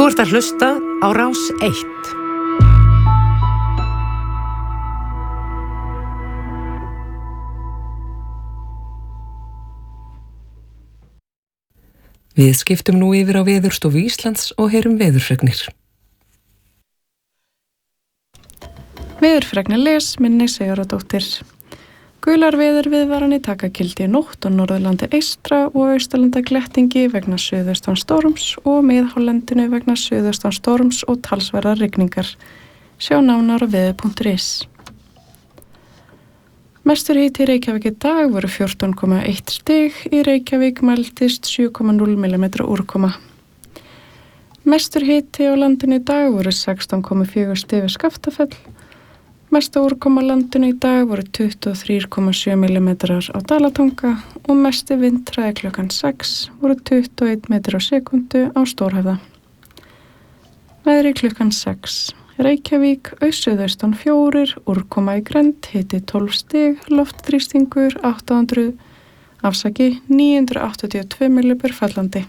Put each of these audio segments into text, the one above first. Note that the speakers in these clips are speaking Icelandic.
Þú ert að hlusta á Rás 1. Við skiptum nú yfir á Veðurstofu Íslands og heyrum veðurfregnir. Veðurfregnir les Minni Sigurðardóttir. Gular veðurviðvaranir taka gildi í nótt á Norðurlandi eystra og Austurlanda glettingi vegna suðaustan storms og miðhálendinu vegna suðaustan storms og talsverðar rigningar. Sjá nánar á veður.is. Mestur hiti í Reykjavík í dag voru 14,1 stig, í Reykjavík mældist 7,0 mm úrkoma. Mestur hiti á landinu í dag voru 16,4 stig við Skaftafell. Mesta úrkoma á landinu í dag voru 23,7 mm á Dalatanga og mesti vindhraði klukkan 6 voru 21 metr á sekundu á Stórhöfða. Veðri klukkan 6. Reykjavík, suðaustan 4, úrkoma í grennd, hiti 12 stig, loftþrýstingur 982 millibur fallandi.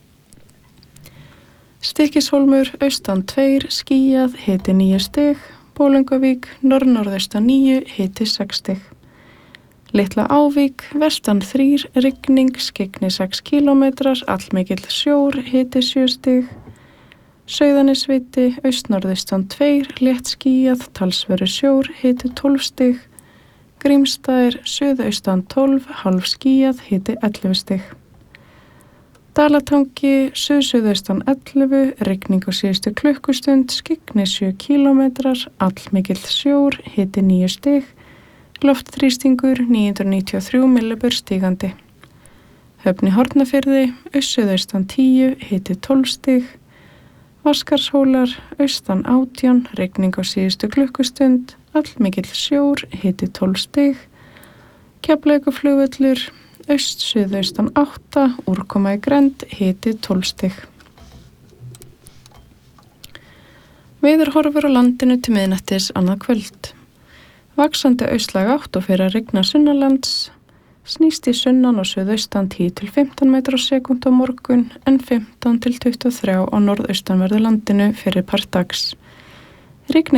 Stykkishólmur, austan 2, skýjað, hiti 9 stig, Bolungarvík, norðaustan 9, hiti 6 stig. Litla Ávík, vestan 3, rigning, skyggni 6 km, allmikill sjór, hiti 7 stig. Sauðanesviti, austnorðaustan 2, létt skýjað, talsverður sjór, hiti 12 stig. Grímsstaðir, suðaustan 12, hálf skýjað, hiti 11 stig. Dalatangi, suðaustan 11, rigning á síðustu klukkustund, skyggni 7 km, allmikill sjór, hiti 9 stig. Loftþrýstingur 993 millibur stigandi. Höfn í Hornafirði, suðaustan 10, hiti 12 stig. Vaskarshólar, austan 18, rigning á síðustu klukkustund, allmikill sjór, hiti 12 stig. Keflavíkurflugvöllur, suðaustan 8, úrkoma í grennd, hiti 12 stig. Veðurhorfur á landinu til miðnættis annað kvöld. Vaxandi austlæg átt og fer að rigna sunnanlands. Snýst í sunnan og suðaustan 10-15 metr á sekúndu á morgun en 15-23 á norðaustanverðu landinu fyrir part dags. Rigning